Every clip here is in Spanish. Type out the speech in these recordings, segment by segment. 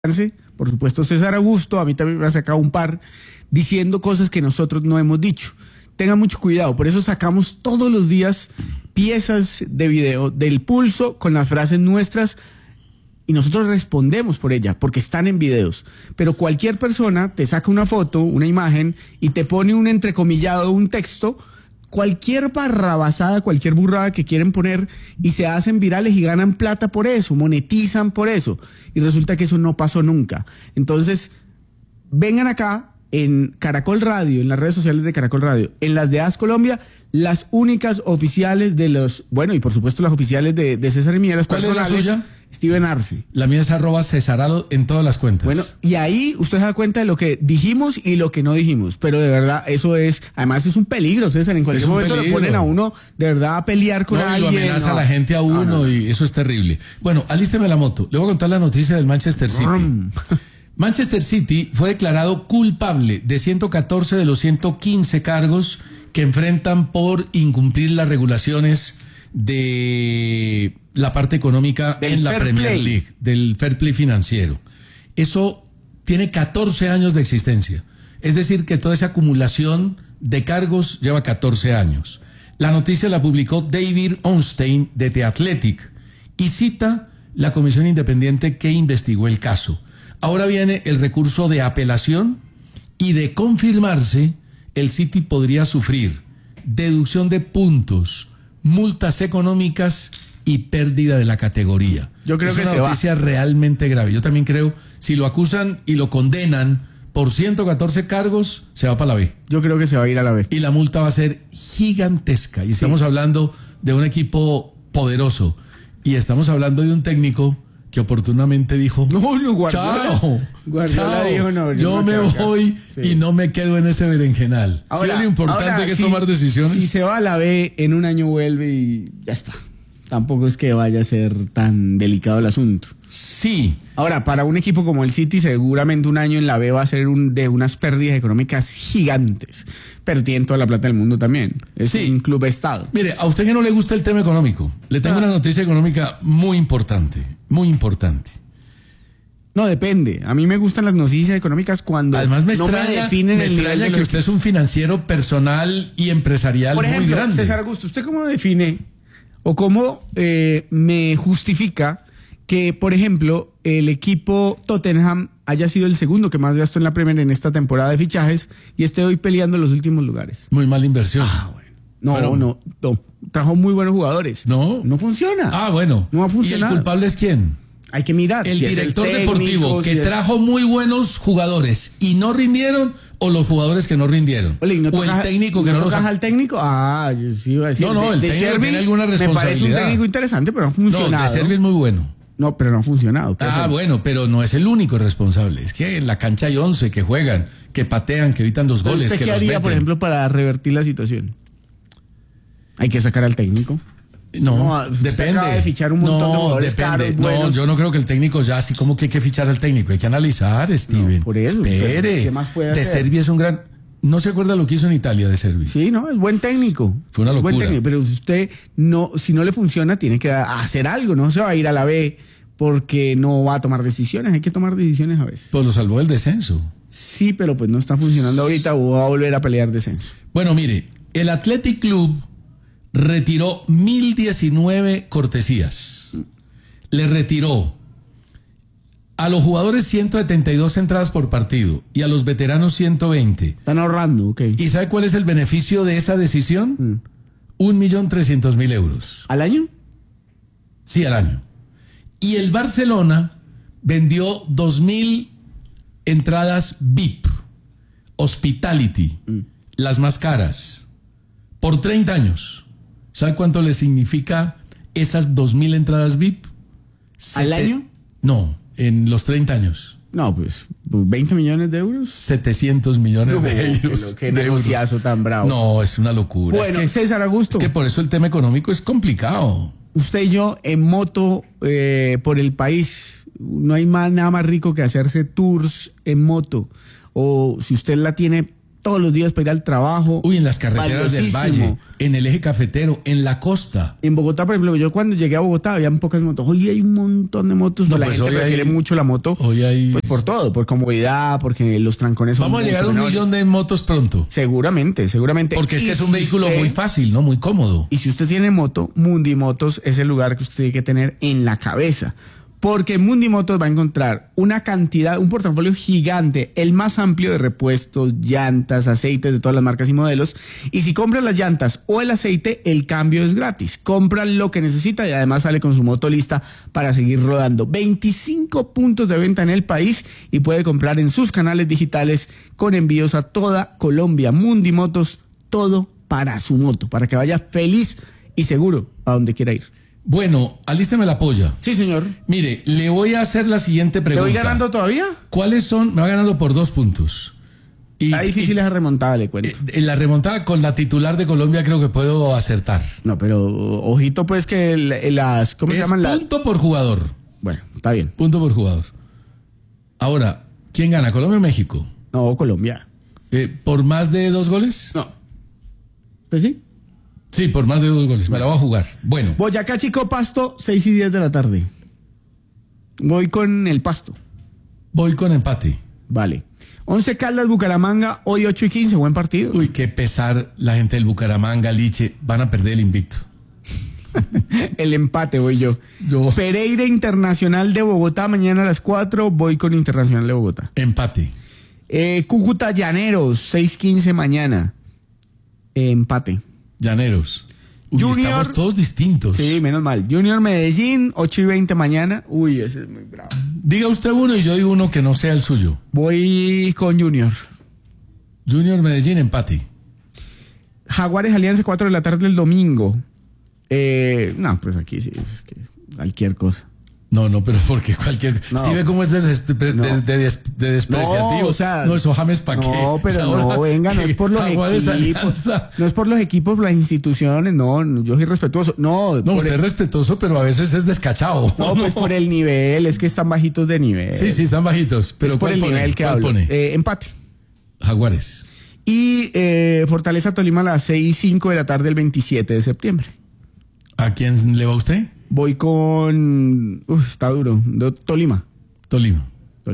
Por supuesto, César Augusto, a mí también me ha sacado un par diciendo cosas que nosotros no hemos dicho. Tengan mucho cuidado, por eso sacamos todos los días piezas de video del Pulso con las frases nuestras y nosotros respondemos por ella, porque están en videos. Pero cualquier persona te saca una foto, una imagen y te pone un entrecomillado, un texto, cualquier barrabasada, cualquier burrada que quieren poner y se hacen virales y ganan plata por eso, monetizan por eso. Y resulta que eso no pasó nunca. Entonces, vengan acá en Caracol Radio, en las redes sociales de Caracol Radio, en las de AS Colombia, las únicas oficiales de los, bueno, y por supuesto las oficiales de César y Mía, las ¿Cuál es la suya? Steven Arce. La mía es @Cesarado en todas las cuentas. Bueno, y ahí usted se da cuenta de lo que dijimos y lo que no dijimos, pero de verdad eso es, además es un peligro, César, en cualquier momento lo ponen a uno de verdad a pelear con alguien. Y lo amenaza a la gente a uno y eso es terrible. Bueno, alísteme la moto. Le voy a contar la noticia del Manchester City. Manchester City fue declarado culpable de 114 de los 115 cargos que enfrentan por incumplir las regulaciones de la parte económica en la Premier League, del fair play financiero. Eso tiene 14 años de existencia. Es decir, que toda esa acumulación de cargos lleva 14 años. La noticia la publicó David Ornstein de The Athletic y cita la comisión independiente que investigó el caso. Ahora viene el recurso de apelación y de confirmarse, el City podría sufrir deducción de puntos, multas económicas y pérdida de la categoría. Yo creo que es una noticia realmente grave. Yo también creo, si lo acusan y lo condenan por 114 cargos, se va para la B. Yo creo que se va a ir a la B. Y la multa va a ser gigantesca. Y estamos hablando de un equipo poderoso. Y estamos hablando de un técnico que oportunamente dijo, no, Guardiola, chao, dijo, no, yo me voy y no me quedo en ese berenjenal. Ahora, sí, lo importante que es tomar decisiones. Si se va a la B, en un año vuelve y ya está. Tampoco es que vaya a ser tan delicado el asunto. Sí. Ahora, para un equipo como el City, seguramente un año en la B va a ser de unas pérdidas económicas gigantes. Pero tienen toda la plata del mundo también. Es un club estado. Mire, a usted que no le gusta el tema económico, le tengo una noticia económica muy importante. Muy importante. No, depende. A mí me gustan las noticias económicas cuando además me no extraña, me definen me el nivel extraña que usted es un financiero personal y empresarial muy grande. Por ejemplo, César Augusto, ¿usted cómo define o cómo me justifica que, por ejemplo, el equipo Tottenham haya sido el segundo que más gastó en la Premier en esta temporada de fichajes y esté hoy peleando en los últimos lugares? Muy mala inversión. Bueno. No. Trajo muy buenos jugadores. No funciona. Bueno. No va a funcionar. ¿Y el culpable es quién? Hay que mirar. El director deportivo que trajo muy buenos jugadores y no rindieron, o los jugadores que no rindieron. O el técnico que no los... al técnico? Yo sí iba a decir. No, el técnico tiene alguna responsabilidad. Me parece un técnico interesante, pero no ha funcionado. No, De Servi es muy bueno. No, pero no ha funcionado. Bueno, pero no es el único responsable. Es que en la cancha hay 11 que juegan, que patean, que evitan los goles, ¿usted que qué los haría, meten? por ejemplo, para revertir la situación? Hay que sacar al técnico. No, depende. Acaba de fichar un montón de jugadores caros, buenos. Yo no creo que el técnico ya así como que hay que fichar al técnico. Hay que analizar, Steven. No, por eso. Espere. ¿Qué más puede hacer? De Servi es un gran... ¿No se acuerda lo que hizo en Italia De Servi? Sí, no, es buen técnico. Fue una locura. Buen técnico, pero usted no, si no le funciona, tiene que hacer algo. No se va a ir a la B porque no va a tomar decisiones. Hay que tomar decisiones a veces. Pues lo salvó del descenso. Sí, pero pues no está funcionando ahorita o va a volver a pelear descenso. Bueno, mire, el Athletic Club retiró 1.019 cortesías. Le retiró a los jugadores 172 entradas por partido y a los veteranos 120. Están ahorrando, ok. ¿Y sabe cuál es el beneficio de esa decisión? 1.300.000 euros. ¿Al año? Sí, al año. Y el Barcelona vendió 2.000 entradas VIP, Hospitality, las más caras, por 30 años. ¿Sabe cuánto le significa esas 2.000 entradas VIP? ¿Al año? No, en los 30 años. No, pues 20 millones de euros. 700 millones de euros. Qué negociazo tan bravo. No, es una locura. Bueno, César Augusto. Es que por eso el tema económico es complicado. Usted y yo en moto por el país. No hay nada más rico que hacerse tours en moto. O si usted la tiene todos los días para ir al trabajo. Uy, en las carreteras del Valle, en el eje cafetero, en la costa. En Bogotá, por ejemplo, yo cuando llegué a Bogotá había pocas motos. Hoy hay un montón de motos, No, la pues gente prefiere mucho la moto. Hoy hay... Pues por todo, por comodidad, porque los trancones son Vamos a llegar a 1 menores. millón de motos pronto. Seguramente. Porque es Y que es un si vehículo usted- muy fácil, ¿no? Muy cómodo. Y si usted tiene moto, Mundi Motos es el lugar que usted tiene que tener en la cabeza. Porque en Mundi Motos va a encontrar un portafolio gigante, el más amplio de repuestos, llantas, aceites de todas las marcas y modelos. Y si compra las llantas o el aceite, el cambio es gratis. Compra lo que necesita y además sale con su moto lista para seguir rodando. 25 puntos de venta en el país y puede comprar en sus canales digitales con envíos a toda Colombia. Mundi Motos, todo para su moto, para que vaya feliz y seguro a donde quiera ir. Bueno, alísteme la polla. Sí, señor. Mire, le voy a hacer la siguiente ¿Le pregunta. voy ganando todavía? ¿Cuáles son? Me va ganando por 2 puntos. Está difícil esa remontada, le cuento. En la remontada con la titular de Colombia creo que puedo acertar. No, pero ojito pues que las... ¿Cómo se Es llaman las...? punto por jugador. Bueno, está bien. Punto por jugador. Ahora, ¿quién gana? ¿Colombia o México? No, Colombia. ¿Por más de 2 goles? No. ¿Pues sí? Sí, por más de 2 goles. Me la voy a jugar. Bueno. Boyacá, Chico, Pasto, 6:10 de la tarde. Voy con el Pasto. Voy con empate. Vale. 11 Caldas, Bucaramanga, hoy 8:15, buen partido. Uy, qué pesar la gente del Bucaramanga, Liche. Van a perder el invicto. El empate voy yo. Yo. Pereira Internacional de Bogotá, mañana a las 4, voy con Internacional de Bogotá. Empate. Cúcuta Llaneros, 6:15 mañana. Empate. Llaneros. Uy, Junior. estamos todos distintos. Sí, menos mal. Junior Medellín, 8:20 mañana. Uy, ese es muy bravo. Diga usted uno y yo digo uno que no sea el suyo. Voy con Junior. Junior Medellín, empate. Jaguares Alianza, 4 de la tarde el domingo. No, pues aquí sí, es que cualquier cosa. No, pero porque cualquier... No. ¿Sí ve cómo es de No. despreciativo? No, o sea, no, eso James pa' qué. No, pero Ahora, no, venga, no es por los Jaguares, equipos. Alianza. No es por los equipos, las instituciones, no, yo soy respetuoso. No, No, por usted es respetuoso, pero a veces es descachado. no, pues por el nivel, es que están bajitos de nivel. Sí, están bajitos. Pero es por ¿cuál el pone? nivel que ¿Cuál hablo. pone? Empate. Jaguares. Y Fortaleza Tolima a las 6:05 de la tarde el 27 de septiembre. ¿A quién le va usted? Voy con... está duro. Tolima. Tolima.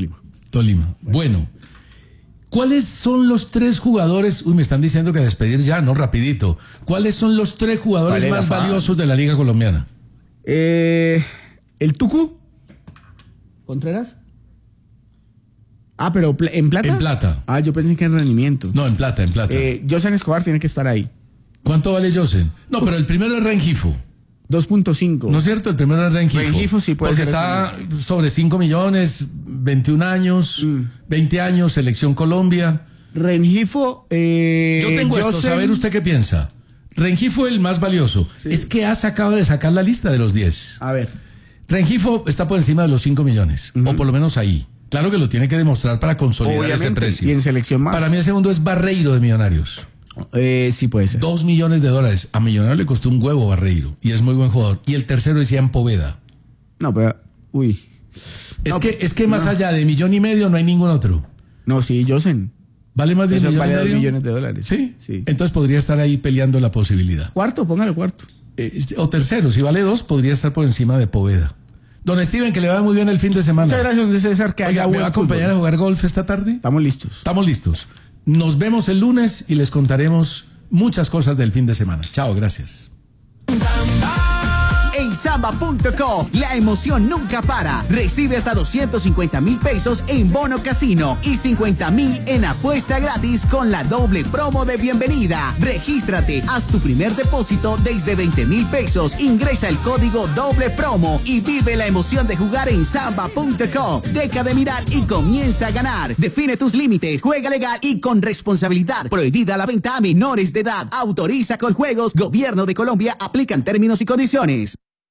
Bueno, ¿cuáles son los 3 jugadores? Uy, me están diciendo que despedir ya, no, rapidito. ¿Cuáles son los 3 jugadores Vale, más Rafa. valiosos de la Liga Colombiana? El Tucu. ¿Contreras? Ah, pero ¿en plata? En plata. Ah, yo pensé que en rendimiento. No, en plata. Josan Escobar tiene que estar ahí. ¿Cuánto vale Josen? No, pero el primero es Rengifo. 2.5. ¿No es cierto? El primero es Rengifo. Rengifo sí puede Porque ser está sobre 5 millones, 21 años, 20 años, Selección Colombia. Rengifo. Yo tengo esto, Josen- a ver usted qué piensa. Rengifo el más valioso. Sí. Es que acaba de sacar la lista de los 10. A ver. Rengifo está por encima de los 5 millones, o por lo menos ahí. Claro que lo tiene que demostrar para consolidar ese Obviamente. precio. Y en selección más. Para mí el segundo es Barreiro de Millonarios. Sí puede ser. $2 millones. A Millonarios le costó un huevo Barreiro y es muy buen jugador. Y el tercero es Ian Poveda. No, pero... Uy. Es que más allá de $1,5 millones no hay ningún otro. No, sí, Josen. ¿Vale más de Eso $1,5 vale $2 millones? millones de dólares. ¿Sí? Sí. Entonces podría estar ahí peleando la posibilidad. Cuarto, póngale cuarto. O tercero, si vale 2, podría estar por encima de Poveda. Don Steven, que le va muy bien el fin de semana. Muchas gracias, don César, que Oiga, haya ¿me buen va a acompañar fútbol. a jugar golf esta tarde? Estamos listos. Estamos listos. Nos vemos el lunes y les contaremos muchas cosas del fin de semana. Chao, gracias. En Samba.com, la emoción nunca para. Recibe hasta 250,000 pesos en bono casino y 50,000 en apuesta gratis con la doble promo de bienvenida. Regístrate, haz tu primer depósito desde 20,000 pesos, ingresa el código doble promo y vive la emoción de jugar en Samba.com. Deja de mirar y comienza a ganar. Define tus límites, juega legal y con responsabilidad. Prohibida la venta a menores de edad. Autoriza con juegos. Gobierno de Colombia. Aplican términos y condiciones.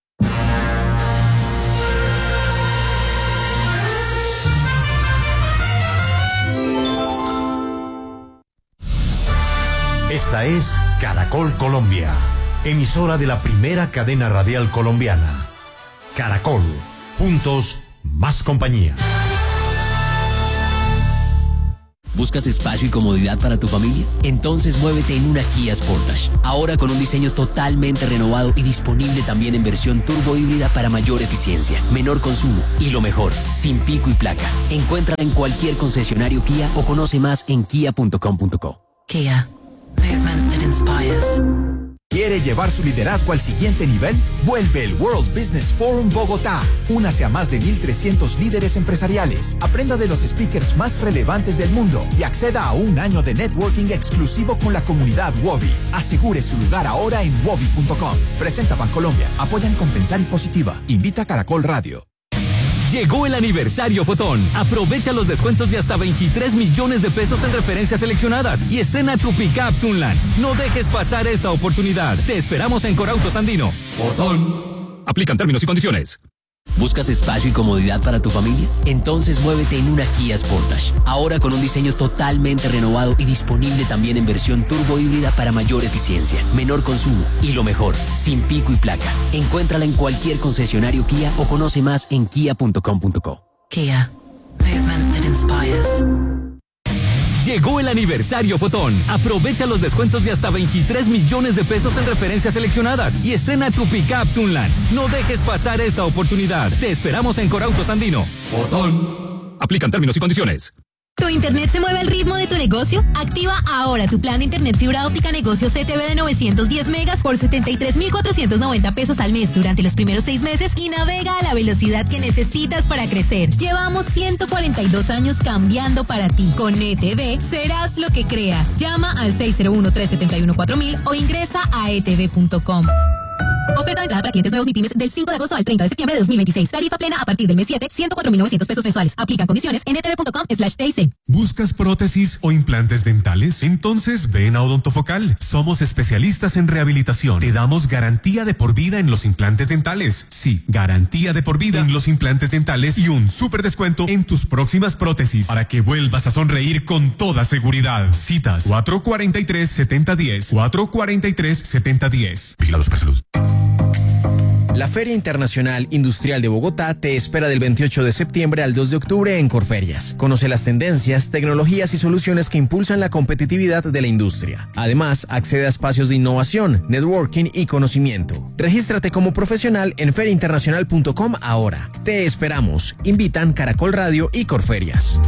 Esta es Caracol Colombia, emisora de la primera cadena radial colombiana. Caracol, juntos, más compañía. ¿Buscas espacio y comodidad para tu familia? Entonces muévete en una Kia Sportage. Ahora con un diseño totalmente renovado y disponible también en versión turbo híbrida para mayor eficiencia, menor consumo y lo mejor, sin pico y placa. Encuéntrala en cualquier concesionario Kia o conoce más en kia.com.co. Kia. Movement that inspires. ¿Quiere llevar su liderazgo al siguiente nivel? Vuelve el World Business Forum Bogotá. Únase a más de 1,300 líderes empresariales. Aprenda de los speakers más relevantes del mundo y acceda a un año de networking exclusivo con la comunidad Wobi. Asegure su lugar ahora en wobi.com. Presenta Bancolombia. Apoyan Compensar y Positiva. Invita Caracol Radio. Llegó el aniversario Fotón. Aprovecha los descuentos de hasta 23 millones de pesos en referencias seleccionadas y estrena tu Pickup Tunland. No dejes pasar esta oportunidad. Te esperamos en Corautos Andino. Fotón. Aplican términos y condiciones. ¿Buscas espacio y comodidad para tu familia? Entonces muévete en una Kia Sportage. Ahora con un diseño totalmente renovado y disponible también en versión turbo híbrida para mayor eficiencia, menor consumo y lo mejor, sin pico y placa. Encuéntrala en cualquier concesionario Kia o conoce más en kia.com.co. Kia. Movement that inspires. Llegó el aniversario Fotón. Aprovecha los descuentos de hasta 23 millones de pesos en referencias seleccionadas y estrena tu Pickup Tunland. No dejes pasar esta oportunidad. Te esperamos en Corautos Andino. Fotón. Aplican términos y condiciones. ¿Tu internet se mueve al ritmo de tu negocio? Activa ahora tu plan de internet fibra óptica negocio CTV de 910 megas por 73,490 pesos al mes durante los primeros 6 meses y navega a la velocidad que necesitas para crecer. Llevamos 142 años cambiando para ti. Con ETV serás lo que creas. Llama al 601-371-4000 o ingresa a etv.com. Oferta de entrada para clientes nuevos MIPYMES del 5 de agosto al 30 de septiembre de 2026. Tarifa plena a partir del mes 7, 104,900 pesos mensuales. Aplican condiciones en etv.com/TIC. ¿Buscas prótesis o implantes dentales? Entonces ven a Odontofocal. Somos especialistas en rehabilitación. Te damos garantía de por vida en los implantes dentales. Sí, garantía de por vida en los implantes dentales y un súper descuento en tus próximas prótesis para que vuelvas a sonreír con toda seguridad. Citas 443-7010. 443-7010. Vigilados por salud. La Feria Internacional Industrial de Bogotá te espera del 28 de septiembre al 2 de octubre en Corferias. Conoce las tendencias, tecnologías y soluciones que impulsan la competitividad de la industria. Además, accede a espacios de innovación, networking y conocimiento. Regístrate como profesional en feriainternacional.com ahora. Te esperamos. Invitan Caracol Radio y Corferias.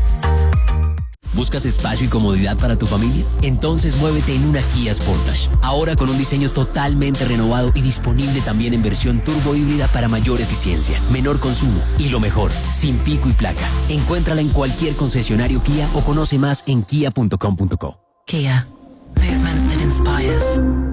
¿Buscas espacio y comodidad para tu familia? Entonces muévete en una Kia Sportage. Ahora con un diseño totalmente renovado y disponible también en versión turbo híbrida para mayor eficiencia, menor consumo y lo mejor, sin pico y placa. Encuéntrala en cualquier concesionario Kia o conoce más en kia.com.co. Kia. Movement that inspires.